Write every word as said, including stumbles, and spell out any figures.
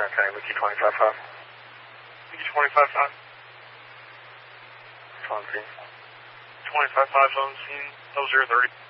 County, Mickey twenty-five five. Mickey twenty-five five. Phone scene. twenty-five five, phone scene, oh zero thirty.